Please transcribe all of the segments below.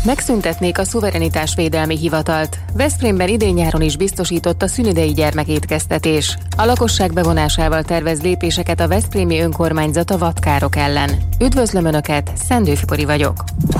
Megszüntetnék a szuverenitásvédelmi hivatalt. Veszprémben idén-nyáron is biztosított a szünidei gyermekétkeztetés. A lakosság bevonásával tervez lépéseket a veszprémi önkormányzat a vadkárok ellen. Üdvözlöm Önöket, Szendő Fibori vagyok.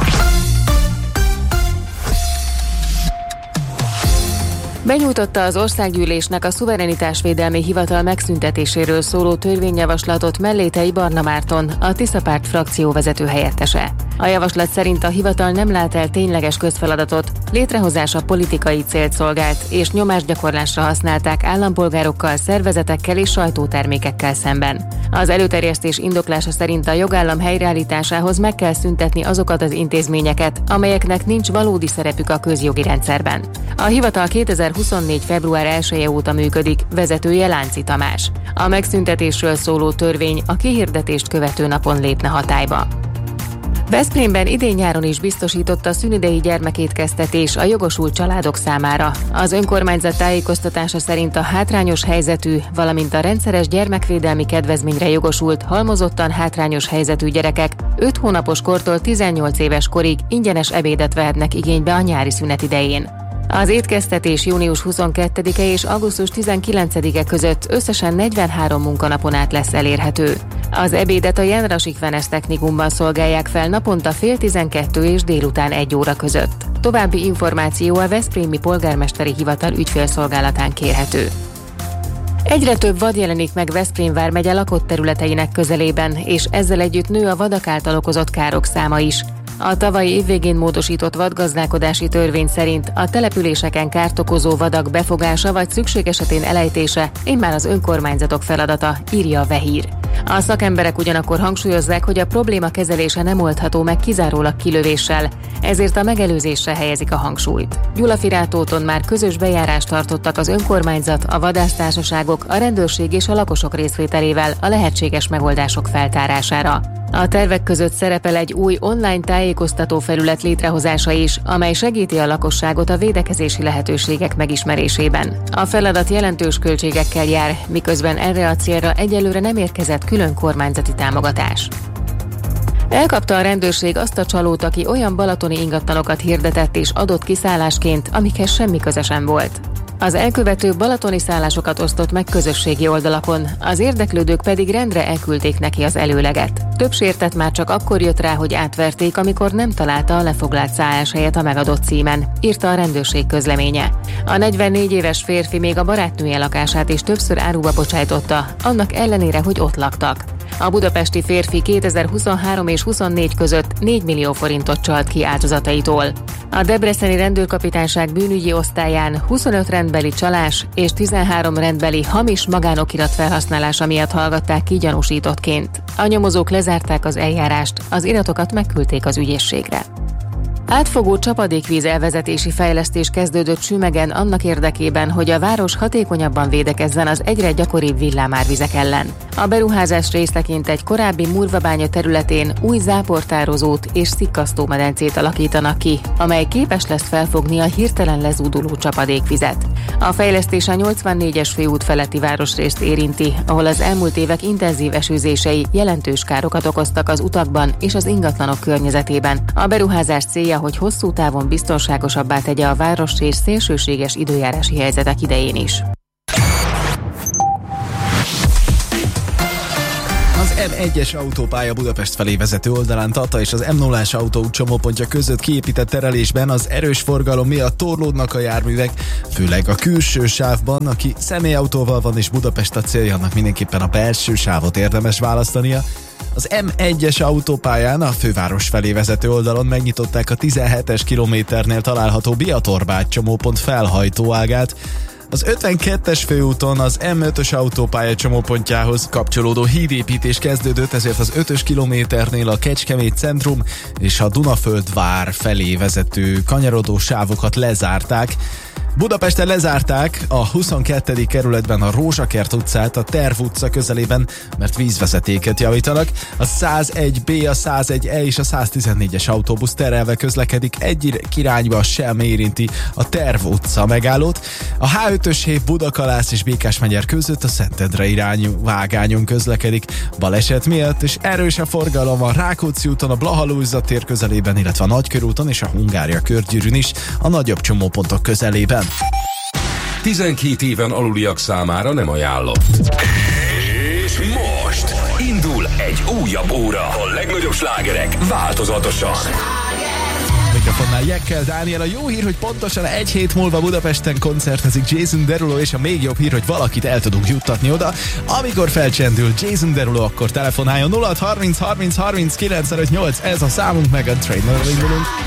Benyújtotta az országgyűlésnek a szuverenitásvédelmi hivatal megszüntetéséről szóló törvényjavaslatot Mellétei Barna Márton, a Tisza Párt frakcióvezető helyettese. A javaslat szerint a hivatal nem lát el tényleges közfeladatot, létrehozása politikai célt szolgált, és nyomásgyakorlásra használták állampolgárokkal, szervezetekkel és sajtótermékekkel szemben. Az előterjesztés indoklása szerint a jogállam helyreállításához meg kell szüntetni azokat az intézményeket, amelyeknek nincs valódi szerepük a közjogi rendszerben. A hivatal 2024. február 1-e óta működik, vezetője Lánci Tamás. A megszüntetésről szóló törvény a kihirdetést követő napon lépne hatályba. Veszprémben idén-nyáron is biztosított a szünidei gyermekétkeztetés a jogosult családok számára. Az önkormányzat tájékoztatása szerint a hátrányos helyzetű, valamint a rendszeres gyermekvédelmi kedvezményre jogosult, halmozottan hátrányos helyzetű gyerekek 5 hónapos kortól 18 éves korig ingyenes ebédet vehetnek igénybe a nyári szünet idején. Az étkeztetés június 22-e és augusztus 19-e között összesen 43 munkanapon át lesz elérhető. Az ebédet a Jenrasik Venes Technikumban szolgálják fel naponta 10:12 és délután 1 óra között. További információ a Veszprémi Polgármesteri Hivatal ügyfélszolgálatán kérhető. Egyre több vad jelenik meg Veszprém vármegye lakott területeinek közelében, és ezzel együtt nő a vadak által okozott károk száma is. A tavalyi évvégén módosított vadgazdálkodási törvény szerint a településeken kárt okozó vadak befogása vagy szükség esetén elejtése immár az önkormányzatok feladata, írja a Vehír. A szakemberek ugyanakkor hangsúlyozzák, hogy a probléma kezelése nem oldható meg kizárólag kilövéssel, ezért a megelőzésre helyezik a hangsúlyt. Gyulafirátóton már közös bejárást tartottak az önkormányzat, a vadásztársaságok, a rendőrség és a lakosok részvételével a lehetséges megoldások feltárására. A tervek között szerepel egy új online tájékoztató felület létrehozása is, amely segíti a lakosságot a védekezési lehetőségek megismerésében. A feladat jelentős költségekkel jár, miközben erre a célra egyelőre nem érkezett külön kormányzati támogatás. Elkapta a rendőrség azt a csalót, aki olyan balatoni ingatlanokat hirdetett és adott kiszállásként, amikhez semmi köze sem volt. Az elkövető balatoni szállásokat osztott meg közösségi oldalakon, az érdeklődők pedig rendre elküldték neki az előleget. Több sértett már csak akkor jött rá, hogy átverték, amikor nem találta a lefoglalt szálláshelyet a megadott címen, írta a rendőrség közleménye. A 44 éves férfi még a barátnője lakását is többször áruba bocsájtotta, annak ellenére, hogy ott laktak. A budapesti férfi 2023 és 24 között 4 millió forintot csalt ki áldozataitól. A debreceni rendőrkapitányság bűnügyi osztályán 25 rendbeli csalás és 13 rendbeli hamis magánokirat felhasználása miatt hallgatták ki gyanúsítottként. A nyomozók lezárták az eljárást, az iratokat megküldték az ügyészségre. Átfogó csapadékvíz elvezetési fejlesztés kezdődött Sümegen annak érdekében, hogy a város hatékonyabban védekezzen az egyre gyakoribb villámárvizek ellen. A beruházás részeként egy korábbi murvabánya területén új záportározót és szikkasztómedencét alakítanak ki, amely képes lesz felfogni a hirtelen lezúduló csapadékvizet. A fejlesztés a 84-es főút feletti városrészt érinti, ahol az elmúlt évek intenzív esőzései jelentős károkat okoztak az utakban és az ingatlanok környezetében. A beruházás célja, hogy hosszú távon biztonságosabbá tegye a várost és szélsőséges időjárási helyzetek idején is. Az M1-es autópálya Budapest felé vezető oldalán Tata és az M0-as autóút csomópontja között kiépített terelésben az erős forgalom miatt torlódnak a járművek, főleg a külső sávban. Aki személyautóval van és Budapest a célja, annak mindenképpen a belső sávot érdemes választania. Az M1-es autópályán a főváros felé vezető oldalon megnyitották a 17-es kilométernél található Biatorbágy csomópont felhajtóágát. Az 52-es főúton az M5-ös autópálya csomópontjához kapcsolódó hídépítés kezdődött, ezért az 5-ös kilométernél a Kecskemét centrum és a Dunaföldvár felé vezető kanyarodó sávokat lezárták. Budapesten lezárták a 22. kerületben a Rózsakert utcát a Terv utca közelében, mert vízvezetéket javítanak. A 101B, a 101E és a 114-es autóbusz terelve közlekedik, egy irányba sem érinti a Terv utca megállót. A H5-ös hév Budakalász és Békásmegyer között a Szentendre irányú vágányon közlekedik. Baleset miatt és erős a forgalom a Rákóczi úton, a Blaha-Lujza tér közelében, illetve a Nagykörúton és a Hungária körgyűrűn is a nagyobb csomópontok közelében. 12 éven aluliak számára nem ajánlott. És most indul egy újabb óra. A legnagyobb slágerek változatosan. Mikrofonnál Jekkel Dániel. A jó hír, hogy pontosan egy hét múlva Budapesten koncertezik Jason Derulo, és a még jobb hír, hogy valakit el tudunk juttatni oda. Amikor felcsendül Jason Derulo, akkor telefonáljon 06 30 30 30 958. Ez a számunk, meg a Trainer indulunk.